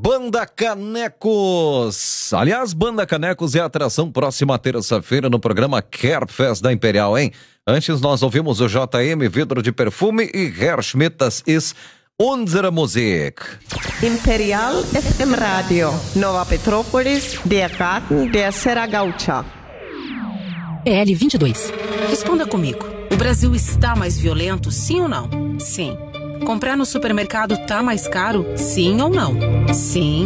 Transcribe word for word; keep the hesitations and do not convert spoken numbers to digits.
Banda Canecos. Aliás, Banda Canecos é a atração próxima terça-feira no programa Kerfest da Imperial, hein? Antes nós ouvimos o J M Vidro de Perfume e Herr Schmidt, das ist unsere Musik. Imperial F M Radio, Nova Petrópolis, der Garten der Serra Gaúcha. E L vinte e dois. Responda comigo. O Brasil está mais violento, sim ou não? Sim. Comprar no supermercado tá mais caro? Sim ou não? Sim.